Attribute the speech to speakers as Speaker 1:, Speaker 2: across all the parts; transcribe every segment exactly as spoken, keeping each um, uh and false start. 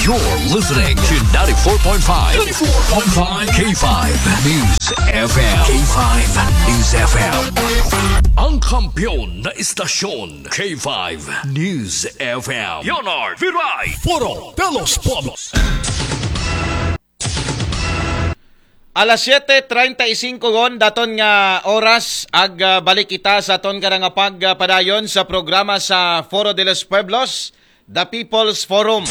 Speaker 1: You're listening to ninety-four point five ninety-four point five K five News F M. K five News F M. Ang kampiyon na istasyon, K five News F M. Leonard Viray, Foro de los Pueblos.
Speaker 2: Alas siete treinta y cinco gon daton nga oras ag uh, balik kita sa ton nga nga pagpadayon sa programa sa Foro de los Pueblos, The People's Forum.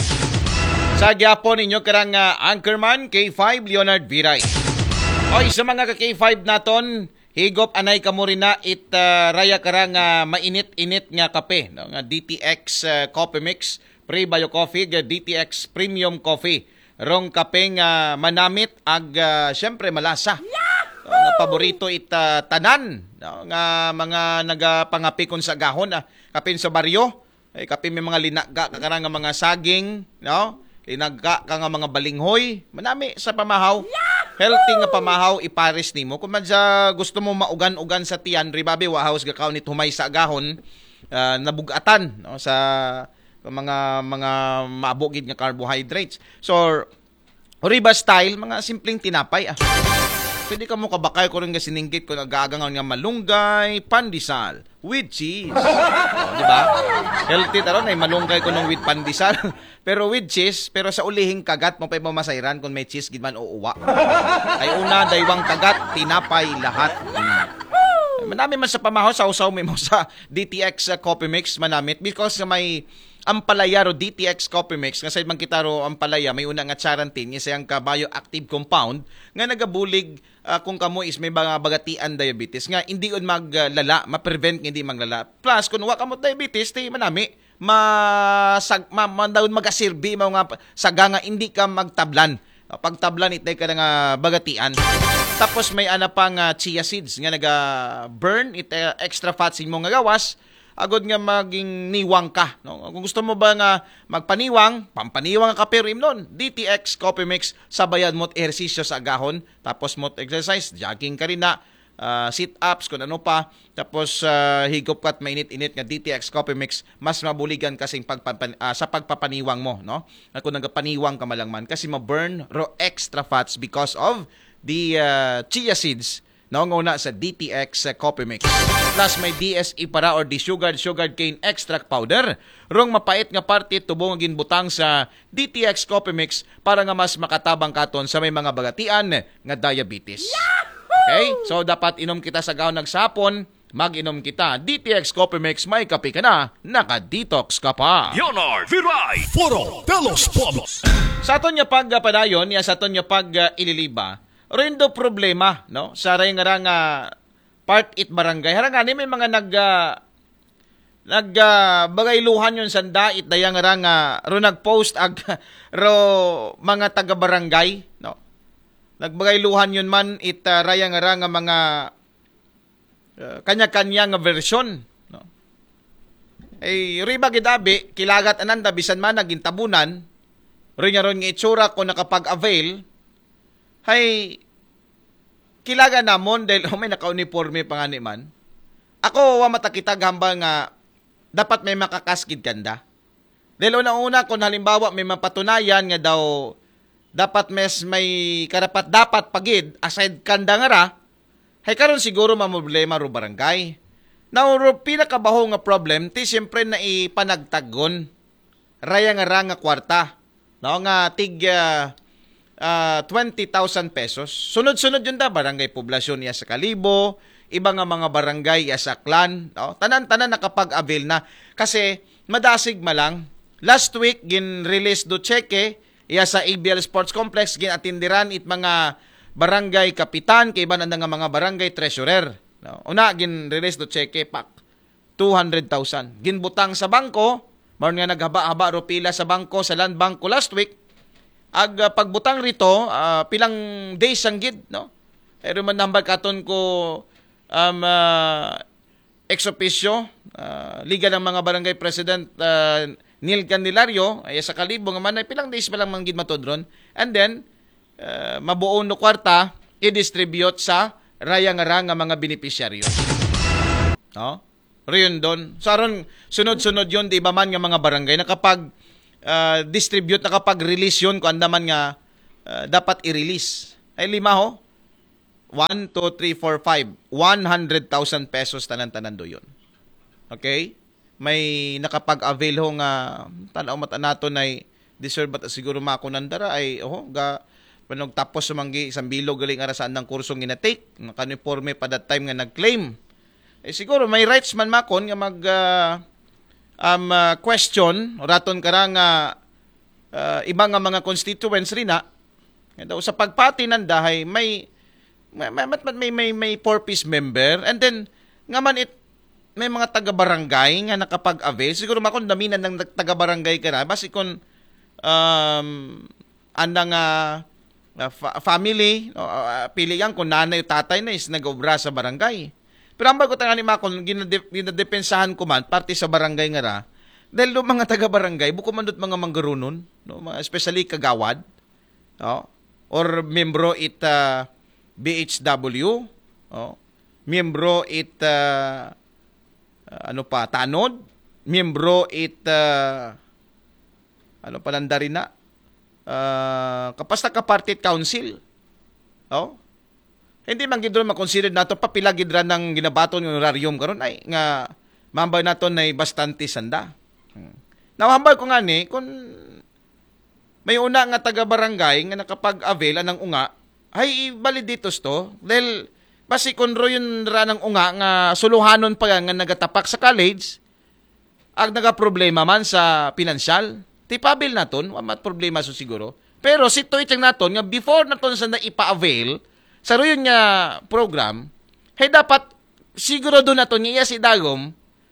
Speaker 2: Sa gyapon ninyo karang uh, anchorman K five Leonard Viray. Oy, sa mga ka K five naton, higop anay kamo rin na it uh, raya karang uh, mainit-init nga kape, no? Nga D T X uh, Coffee Mix, Pre-Bio Coffee, nga D T X Premium Coffee. Rong kape nga manamit ag uh, syempre malasa. No, nga paborito it uh, tanan, no? Nga mga nagapangapikon sa gahon, ah. Kapin sa baryo, ay kape may mga linaga karang nga mga saging, no? Linagka ka nga mga balinghoy, manami sa pamahaw. Healthy nga pamahaw ipares nimo. Kung madya gusto mo maugan-ugan sa tiyan, ribabe wahaws gakaw ni humay sa agahon, uh, nabugatan, no, sa mga mga maabogid nga carbohydrates. So riba style, mga simpleng tinapay, ah. Pwede ka mo kabakay ko rin nga siningkit ko nagagangan nga malunggay, pandesal with cheese. O, di ba? Healthy taron ay malunggay ko nung with pandesal. Pero with cheese, pero sa ulihing kagat mo pa mamasayran kung may cheese gid man o uwa. Ay una daywang kagat, tinapay lahat. Hmm. Manami man sa pamahaw, sausaw may mo sa D T X uh, Coffee Mix manamit because may ampalaya ro D T X Coffee Mix nga sa man kita ro ampalaya may una nga charantin nga sayang ka bioactive compound nga nagabulig uh, kung kamo is may mga bagatian diabetes nga hindi on maglala, ma-prevent nga hindi maglala. Plus kung wa kamo diabetes tay manami masag ma, mandawon magasirbi mga saga nga hindi ka magtablan. Pagtablan itay ka nga bagatian. Tapos may ana pang uh, chia seeds nga naga-burn it uh, extra fats mo nga gawas. Agod nga maging niwang ka, no? Kung gusto mo ba nga magpaniwang, pampaniwang ka pero imnon, D T X Coffee Mix, sabayan mo't ehersisyo sa agahon, tapos mo't exercise, jogging ka rin na, uh, sit-ups, kung ano pa, tapos uh, higop ka at mainit-init nga D T X Coffee Mix, mas mabuligan kasing pagpapan, uh, sa pagpapaniwang mo, no? At kung nagpaniwang ka malangman, kasi ma-burn raw extra fats because of the uh, chia seeds, naunguna sa D T X uh, Coffee Mix. Plus may D S E para or desugared sugared cane extract powder. Rong mapait nga parte tubong ginbutang sa D T X Coffee Mix para nga mas makatabang katon sa may mga bagatian nga diabetes. Okay? So dapat inom kita sa gahon nagsapon, mag-inom kita D T X Coffee Mix, may kape ka na, naka-detox ka pa.
Speaker 1: Leonard Viray, Foro de los Pueblos.
Speaker 2: Sa aton nga pagpadayon, ya sa aton nga pag uh, ililiba, rindo problema, no? Sa ray nga nga part it barangay. Harangani may mga nag uh, nag uh, bagayluhan yon sanda it dayang nga nga ro nagpost ag ro mga taga barangay, no? Nagbagayluhan yon man it uh, raya nga nga mga uh, kanya-kanya nga version, no? Ay riba gidabi kilagat ananda bisan man nagintabunan ro nya ron nga itsura ko nakapag-avail. Hay, kilaga namon dahil oh, may naka-uniforme pa nga ni man. Ako, wa matakitag hambang nga dapat may makakaskid kanda. Dahil una-una, kung halimbawa may mapatunayan nga daw dapat mes may karapat dapat pagid aside kanda nga ra, hay karon siguro mamoblema ro barangay. Now, ro pinakabaho nga problem, ti siyempre na ipanagtagon. Raya nga ra nga kwarta. No, nga tig... Uh, Uh, twenty thousand pesos. Sunod-sunod yun da, barangay poblasyon iya sa Kalibo, iba nga mga barangay iya sa Aklan, no? Tanan-tanan nakapag-avail na. Kasi madasig malang, last week, gin-release do cheque, iya sa A B L Sports Complex, gin-atindiran it mga barangay kapitan, kay iba na nga mga barangay treasurer. No? Una, gin-release do cheque, pak, two hundred thousand. Ginbutang sa bangko, maroon nga naghaba-haba ro pila sa bangko, sa land banko last week, ag uh, pagbutang rito uh, pilang days ang gid, no? Pero man nambal katon ko um uh, ex officio uh, liga ng mga barangay president uh, Neil Candelario ay sa Kalibo nga man ay pilang days pa lang manggid matodron, and then uh, mabuon no kwarta i-distribute sa raya nga ra nga mga beneficiaryo, no? Riyon doon. So aron sunod-sunod yon di ba man nga mga barangay na kapag uh, distribute nakapag-release yun kung andaman nga uh, dapat i-release. Ay lima ho. one, two, three, four, five. one hundred thousand pesos tanan-tanan do yun. Okay? May nakapag-avail ho nga tanaw mata nato na deserve at siguro makunandara ay oh ga panog tapos sumanggi isang bilog galing ara saan ng kursong ginatake nakaniporme pa that time nga nag-claim. Eh siguro may rights man makon nga mag uh, um, uh, question raton karang uh, uh, ibang nga mga constituents rin na daw sa pagpati ng dahay may may may may, may, may four-piece member and then nga man it may mga taga-barangay nga nakapag-avail siguro makon daminan ng taga-barangay ka na basi kon um, andang uh, uh, fa- family uh, pilihan kung nanay o tatay na is nag-obra sa barangay. Pero ang bago tanga ni Makon, ginadepensahan ko man, parte sa barangay nga ra, dahil do mga taga-barangay, buko man do't mga manggarunon, no? Especially kagawad, no? Or membro it uh, B H W, no? Membro it, uh, uh, ano pa, tanod, membro it, uh, ano pa nanda rin na, uh, kapasta ka party council, no? Hindi man gid ron ma-consider nato papila gid ra ng ginabaton ng honorarium karon ay nga mambay nato nay bastante sanda. Hmm. Nawambay ko nga ni kung may una nga taga-barangay nga nakapag-avail ng unga ay validitos to dahil basi kun ro yun ra ng unga nga suluhanon pa nga nagatapak sa college ag naga-problema man sa pinansyal. Tipabil naton wa mat problema so siguro. Pero situation naton nga before naton sa naipa-avail sa royon nga program, hay dapat siguro doon na to niya si Dagom,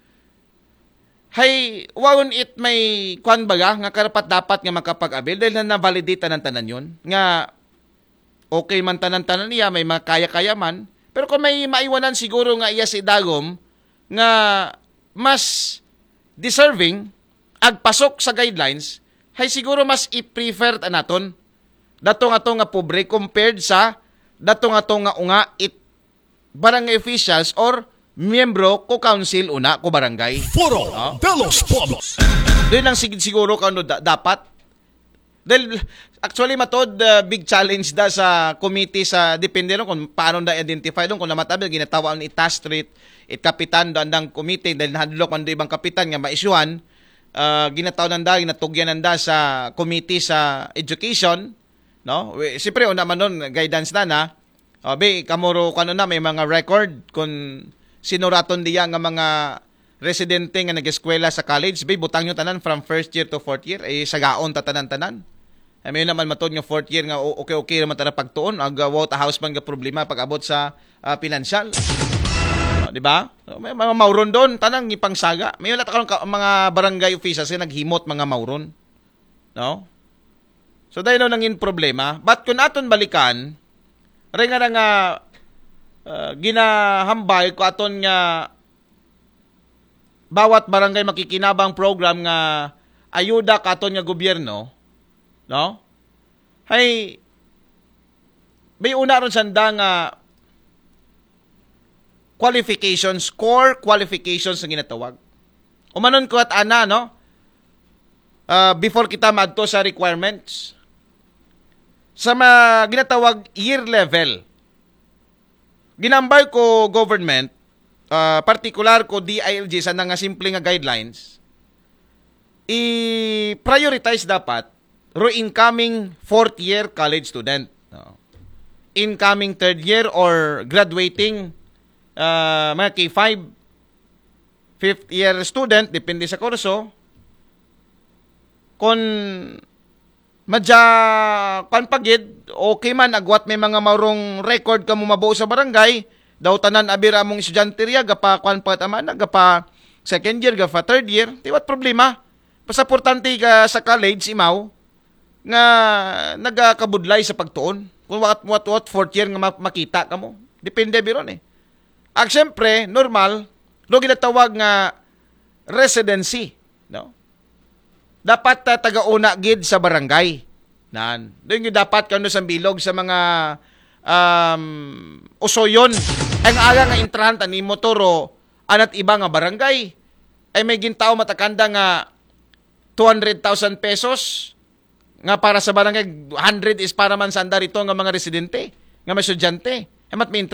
Speaker 2: hay wawon it may kwan baga nga karapat dapat nga makapag-avail dahil na navalidita ng tanan yun. Nga okay man tanan-tanan niya, may makaya-kaya man. Pero kung may maiwanan siguro nga iya si Dagom nga mas deserving agpasok sa guidelines, hay siguro mas i-prefer naton dato nga to nga pobre compared sa dato nga to nga unga it barangay officials or miyembro ko council una ko barangay.
Speaker 1: Foro no? de los Pueblos.
Speaker 2: Doon lang sig- siguro kano da- dapat. Dahil actually matod uh, big challenge da sa committee sa depende ron kung paano da identify doon kung namatabi ginatawa ni task street it kapitan do andang committee dahil nahadlok man do ibang kapitan nga maisyuhan uh, ginataw nanda ginatugyan nanda sa committee sa education. No? Siyempre, una man nun, guidance na na. O, be, kamuro kano na, may mga record kung sinuraton diya nga mga residente nga nag-eskwela sa college. Be, butang nyo tanan from first year to fourth year. Eh, sagaon ta tanan-tanan. Eh, may naman matod nyo fourth year nga okay-okay naman tanan pagtuon. Ag uh, water house man nga problema pag-abot sa uh, pinansyal. O, di ba? So, may mga mauron doon, tanang ipang saga. May wala takarong mga barangay officials nga naghimot mga mauron. No? So, dahil no nangin problema. But kung aton balikan, rin nga na nga uh, ginahambay ko aton nga bawat barangay makikinabang program nga ayuda ka aton nga gobyerno, no? Hay, may una ron sanda nga qualifications, core qualifications na ginatawag. Umanon ko at ana, no? Uh, before kita madto sa requirements, sa mga ginatawag year level. Ginambay ko government, uh, particular ko D I L G sa nga simple nga guidelines, i-prioritize dapat ro incoming fourth year college student. No? Incoming third year or graduating uh, mga K five, fifth year student, depende sa kurso, kung madya kan pagid okay man agwat may mga maurong record ka mo mabuo sa barangay daw tanan abira mong estudyante riya gapa kan pa taman gapa second year gapa third year di wat problema basta importante ka sa college imaw nga nagakabudlay sa pagtuon kung what what what fourth year nga makita kamo depende biron eh ag syempre normal lo ginatawag nga residency no dapat uh, taga-una gid sa barangay. Nan. Doon yung dapat kano sa bilog sa mga um, usoyon. Ang aga nga intrahan ni motoro anat iba nga barangay. Ay may gintaw matakanda nga two hundred thousand pesos nga para sa barangay, one hundred is para man sa andar ito nga mga residente, nga may estudyante. E mat may